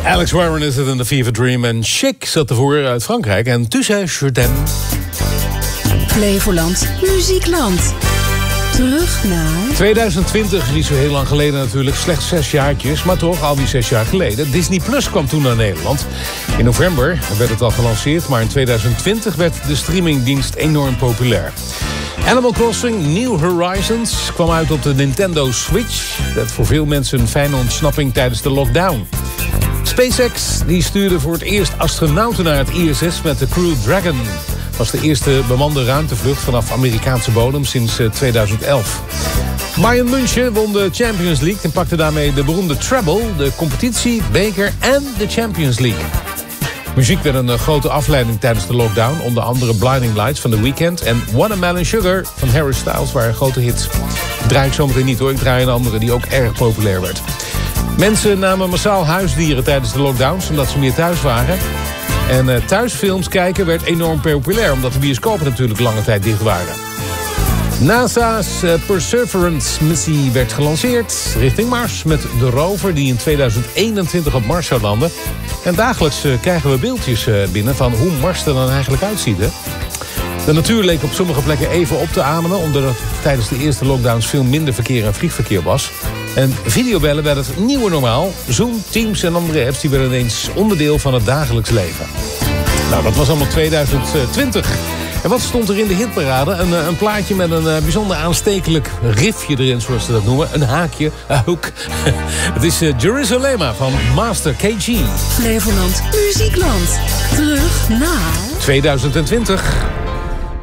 Alex Warren is het in The Fever Dream. En Chic zat ervoor uit Frankrijk. En Tu sais, je t'aime. Flevoland Muziekland. Terug naar 2020 is niet zo heel lang geleden natuurlijk. Slechts 6 jaartjes, maar toch al die 6 jaar geleden. Disney Plus kwam toen naar Nederland. In november werd het al gelanceerd, maar in 2020 werd de streamingdienst enorm populair. Animal Crossing New Horizons kwam uit op de Nintendo Switch. Dat voor veel mensen een fijne ontsnapping tijdens de lockdown. SpaceX die stuurde voor het eerst astronauten naar het ISS met de Crew Dragon. Dat was de eerste bemande ruimtevlucht vanaf Amerikaanse bodem sinds 2011. Bayern München won de Champions League en pakte daarmee de beroemde treble, de competitie, beker en de Champions League. Muziek werd een grote afleiding tijdens de lockdown. Onder andere Blinding Lights van The Weeknd en Watermelon Sugar van Harry Styles waren grote hits. Dat draai ik zometeen niet hoor, ik draai een andere die ook erg populair werd. Mensen namen massaal huisdieren tijdens de lockdowns omdat ze meer thuis waren. En thuisfilms kijken werd enorm populair, omdat de bioscopen natuurlijk lange tijd dicht waren. NASA's Perseverance-missie werd gelanceerd richting Mars met de rover die in 2021 op Mars zou landen. En dagelijks krijgen we beeldjes binnen van hoe Mars er dan eigenlijk uitziet. Hè? De natuur leek op sommige plekken even op te ademen, omdat er tijdens de eerste lockdowns veel minder verkeer en vliegverkeer was. En videobellen werden het nieuwe normaal. Zoom, Teams en andere apps die werden ineens onderdeel van het dagelijks leven. Nou, dat was allemaal 2020. En wat stond er in de hitparade? Een plaatje met een bijzonder aanstekelijk riffje erin, zoals ze dat noemen. Een haakje, ook. Het is Jerusalema van Master KG. Flevoland Muziekland. Terug naar 2020.